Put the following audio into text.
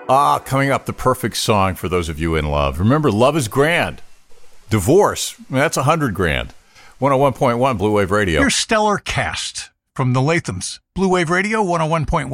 Coming up, the perfect song for those of you in love. Remember, love is grand. Divorce, that's $100,000. 101.1 Blue Wave Radio. Here's Stellar Cast from the Lathams. Blue Wave Radio 101.1.